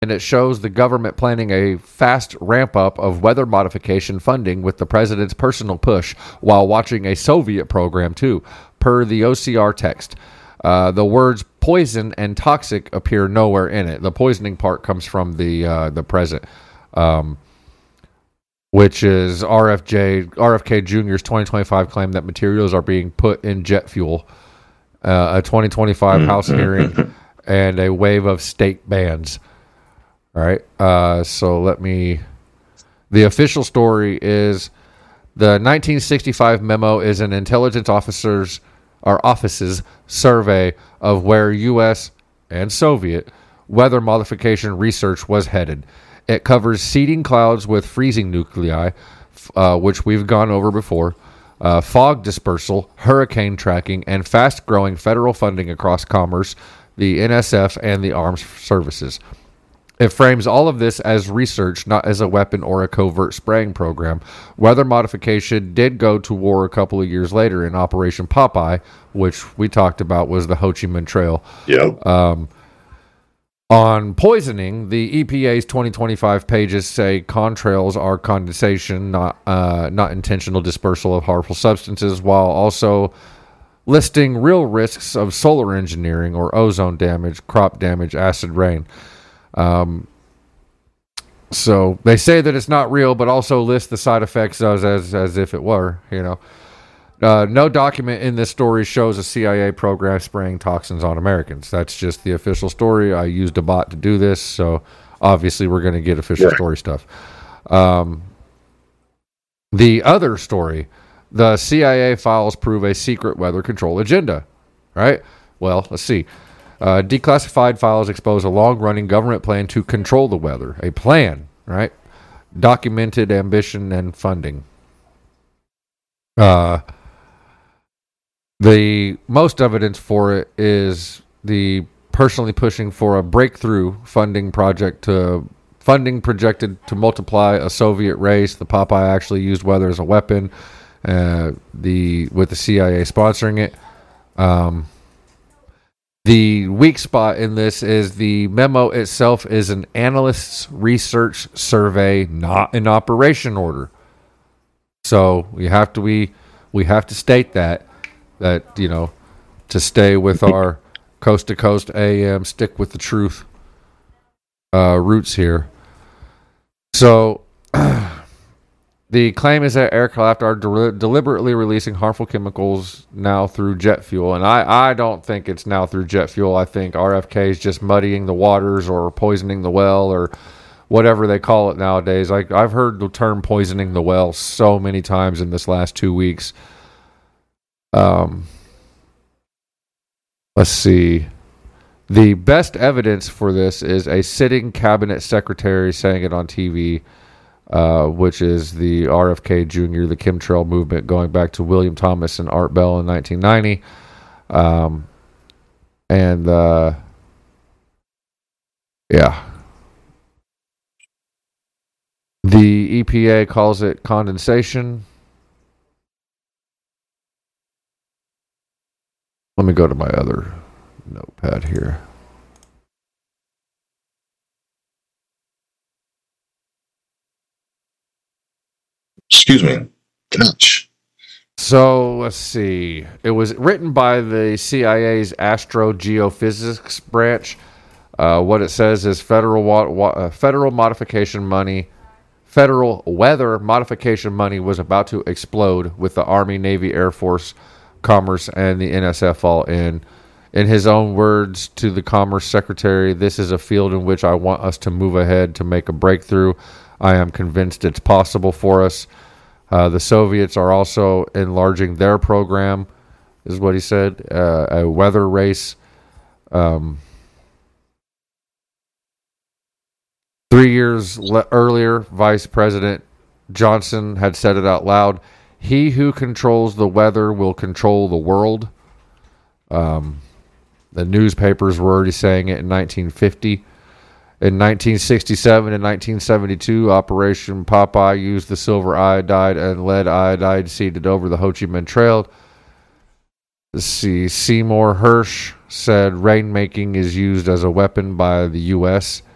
and it shows the government planning a fast ramp-up of weather modification funding with the president's personal push while watching a Soviet program, too, per the OCR text. The words poison and toxic appear nowhere in it. The poisoning part comes from the president, which is RFK Jr.'s 2025 claim that materials are being put in jet fuel, a 2025 House hearing, and a wave of state bans. All right. The official story is the 1965 memo is an intelligence office's survey of where U.S. and Soviet weather modification research was headed. It covers seeding clouds with freezing nuclei, which we've gone over before, fog dispersal, hurricane tracking, and fast-growing federal funding across commerce, the NSF, and the armed services. It frames all of this as research, not as a weapon or a covert spraying program. Weather modification did go to war a couple of years later in Operation Popeye, which we talked about was the Ho Chi Minh Trail. Yep. On poisoning, the EPA's 2025 pages say contrails are condensation, not intentional dispersal of harmful substances, while also listing real risks of solar engineering or ozone damage, crop damage, acid rain. So they say that it's not real, but also list the side effects as if it were, No document in this story shows a CIA program spraying toxins on Americans. That's just the official story. I used a bot to do this, so obviously we're going to get official story stuff. The other story, the CIA files prove a secret weather control agenda, right? Well, let's see. Declassified files expose a long-running government plan to control the weather. A plan, right? Documented ambition and funding. The most evidence for it is the personally pushing for a breakthrough funding projected to multiply a Soviet race. The Popeye actually used weather as a weapon, with the CIA sponsoring it. The weak spot in this is the memo itself is an analyst's research survey, not an operation order. So we have to state that to stay with our coast to coast AM, stick with the truth roots here. So the claim is that aircraft are deliberately releasing harmful chemicals now through jet fuel. And I don't think it's now through jet fuel. I think RFK is just muddying the waters or poisoning the well or whatever they call it nowadays. I've heard the term poisoning the well so many times in this last 2 weeks. Let's see. The best evidence for this is a sitting cabinet secretary saying it on TV. Which is the RFK Jr., the chemtrail movement, going back to William Thomas and Art Bell in 1990. The EPA calls it condensation. Let me go to my other notepad here. Excuse me. Gosh. So let's see. It was written by the CIA's astrogeophysics branch. What it says is federal weather modification money was about to explode with the Army, Navy, Air Force, Commerce, and the NSF all in. In his own words to the Commerce Secretary, "This is a field in which I want us to move ahead to make a breakthrough. I am convinced it's possible for us." The Soviets are also enlarging their program, is what he said, a weather race. 3 years earlier, Vice President Johnson had said it out loud. "He who controls the weather will control the world." The newspapers were already saying it in 1950. In 1967 and 1972, Operation Popeye used the silver iodide and lead iodide seeded over the Ho Chi Minh Trail. Let's see. Seymour Hersh said rainmaking is used as a weapon by the U.S.